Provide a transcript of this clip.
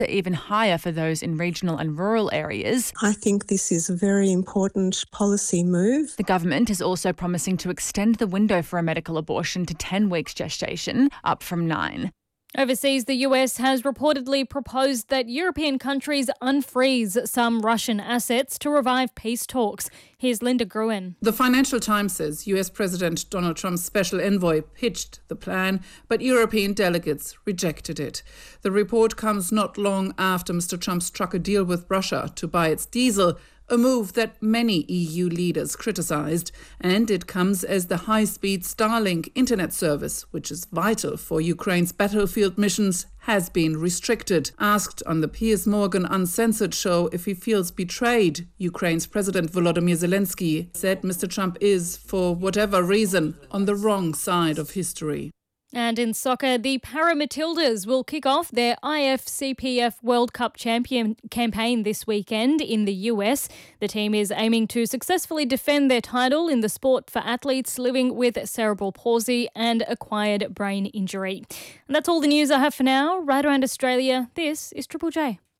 even higher for those in regional and rural areas. I think this is a very important policy move. The government is also promising to extend the window for a medical abortion to 10 weeks gestation, up from 9. Overseas, the US has reportedly proposed that European countries unfreeze some Russian assets to revive peace talks. Here's Linda Gruen. The Financial Times says US President Donald Trump's special envoy pitched the plan, but European delegates rejected it. The report comes not long after Mr. Trump struck a deal with Russia to buy its diesel, a move that many EU leaders criticised, and it comes as the high-speed Starlink internet service, which is vital for Ukraine's battlefield missions, has been restricted. Asked on the Piers Morgan Uncensored show if he feels betrayed, Ukraine's President Volodymyr Zelensky said Mr. Trump is, for whatever reason, on the wrong side of history. And in soccer, the Paramatildas will kick off their IFCPF World Cup champion campaign this weekend in the US. The team is aiming to successfully defend their title in the sport for athletes living with cerebral palsy and acquired brain injury. And that's all the news I have for now. Right around Australia, this is Triple J.